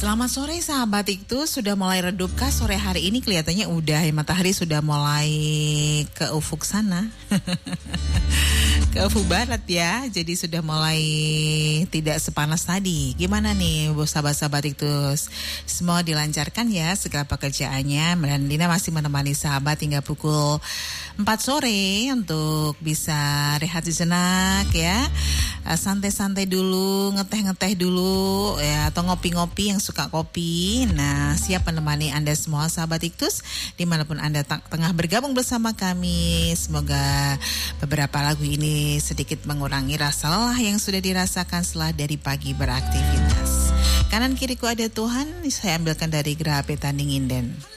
Selamat sore sahabat Iktus, sudah mulai redupkah sore hari ini? Kelihatannya udah ya, matahari sudah mulai ke ufuk sana. Ke ufuk barat ya, jadi sudah mulai tidak sepanas tadi. Gimana nih sahabat-sahabat Iktus? Semua dilancarkan ya segala pekerjaannya. Dan Dina masih menemani sahabat hingga pukul 4 sore untuk bisa rehat sejenak ya. Santai-santai dulu, ngeteh-ngeteh dulu ya, atau ngopi-ngopi yang suka kopi. Nah, siap menemani Anda semua sahabat Iktus dimanapun Anda tengah bergabung bersama kami. Semoga beberapa lagu ini sedikit mengurangi rasa lelah yang sudah dirasakan setelah dari pagi beraktivitas. Kanan kiriku ada Tuhan, saya ambilkan dari Geraha Petani Nginden.